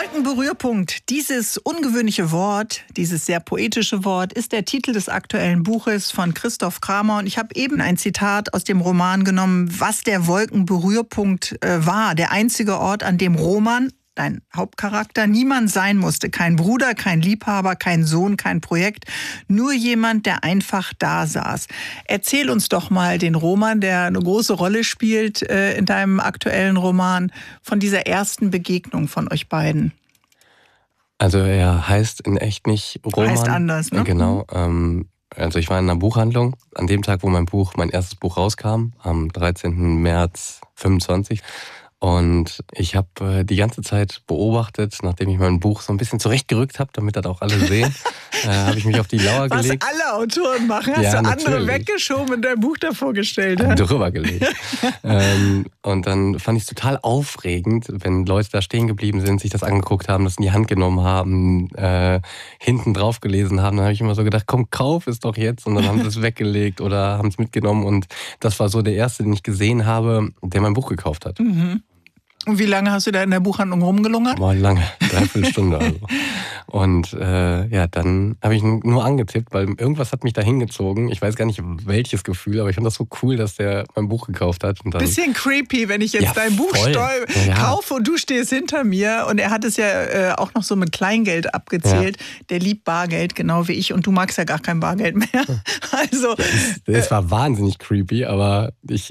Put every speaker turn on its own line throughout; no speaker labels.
Wolkenberührpunkt. Dieses ungewöhnliche Wort, dieses sehr poetische Wort, ist der Titel des aktuellen Buches von Christoph Kramer. Und ich habe eben ein Zitat aus dem Roman genommen, was der Wolkenberührpunkt war. Der einzige Ort, an dem Roman, dein Hauptcharakter, niemand sein musste. Kein Bruder, kein Liebhaber, kein Sohn, kein Projekt. Nur jemand, der einfach da saß. Erzähl uns doch mal den Roman, der eine große Rolle spielt in deinem aktuellen Roman, von dieser ersten Begegnung von euch beiden.
Also er heißt in echt nicht Roman.
Heißt anders, ne?
Genau. Also ich war in einer Buchhandlung an dem Tag, wo mein erstes Buch rauskam, am 13. März 25. Und ich habe die ganze Zeit beobachtet, nachdem ich mein Buch so ein bisschen zurechtgerückt habe, damit das auch alle sehen, habe ich mich auf die Lauer gelegt.
Was alle Autoren machen, hast
ja,
du
natürlich.
andere weggeschoben und dein Buch davor gestellt. Ja?
Drüber gelegt. Und dann fand ich es total aufregend, wenn Leute da stehen geblieben sind, sich das angeguckt haben, das in die Hand genommen haben, hinten drauf gelesen haben. Dann habe ich immer so gedacht, komm, kauf es doch jetzt. Und dann haben sie es weggelegt oder haben es mitgenommen. Und das war so der erste, den ich gesehen habe, der mein Buch gekauft hat.
Mhm. Und wie lange hast du da in der Buchhandlung rumgelungert?
War lange, 3/4 Stunde also. Und dann habe ich nur angetippt, weil irgendwas hat mich da hingezogen. Ich weiß gar nicht, welches Gefühl, aber ich fand das so cool, dass der mein Buch gekauft hat. Und dann,
bisschen creepy, wenn ich jetzt dein Buch kaufe und du stehst hinter mir. Und er hat es ja auch noch so mit Kleingeld abgezählt. Ja. Der liebt Bargeld, genau wie ich. Und du magst ja gar kein Bargeld mehr. Also,
das war wahnsinnig creepy, aber ich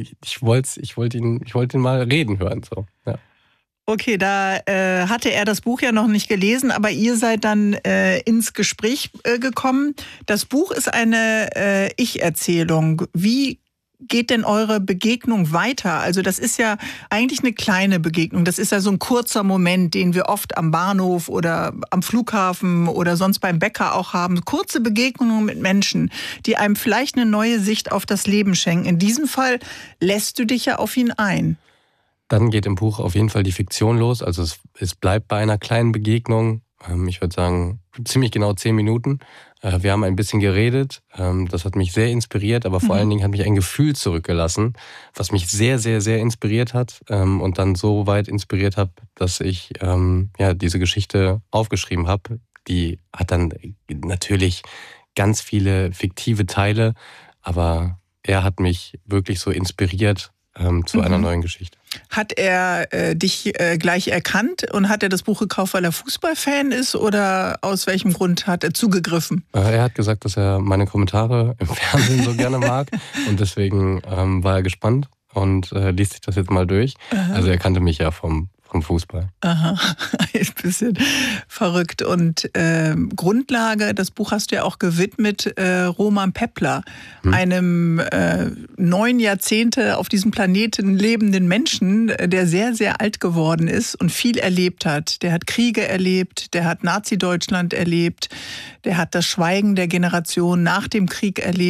wollte ihn mal reden hören. So. Ja.
Okay, da hatte er das Buch ja noch nicht gelesen, aber ihr seid dann ins Gespräch gekommen. Das Buch ist eine Ich-Erzählung. Wie geht denn eure Begegnung weiter? Also das ist ja eigentlich eine kleine Begegnung. Das ist ja so ein kurzer Moment, den wir oft am Bahnhof oder am Flughafen oder sonst beim Bäcker auch haben. Kurze Begegnungen mit Menschen, die einem vielleicht eine neue Sicht auf das Leben schenken. In diesem Fall lässt du dich ja auf ihn ein.
Dann geht im Buch auf jeden Fall die Fiktion los. Also es bleibt bei einer kleinen Begegnung. Ich würde sagen, ziemlich genau 10 Minuten. Wir haben ein bisschen geredet. Das hat mich sehr inspiriert, aber vor allen Dingen hat mich ein Gefühl zurückgelassen, was mich sehr, sehr, sehr inspiriert hat. Und dann so weit inspiriert hat, dass ich diese Geschichte aufgeschrieben habe. Die hat dann natürlich ganz viele fiktive Teile, aber er hat mich wirklich so inspiriert zu einer neuen Geschichte.
Hat er dich gleich erkannt und hat er das Buch gekauft, weil er Fußballfan ist oder aus welchem Grund hat er zugegriffen?
Er hat gesagt, dass er meine Kommentare im Fernsehen so gerne mag und deswegen war er gespannt und liest sich das jetzt mal durch. Aha. Also er kannte mich ja vom Fußball.
Aha, ein bisschen verrückt. Und Grundlage, das Buch hast du ja auch gewidmet, Roman Peppler, einem 9 Jahrzehnte auf diesem Planeten lebenden Menschen, der sehr, sehr alt geworden ist und viel erlebt hat. Der hat Kriege erlebt, der hat Nazi-Deutschland erlebt, der hat das Schweigen der Generation nach dem Krieg erlebt.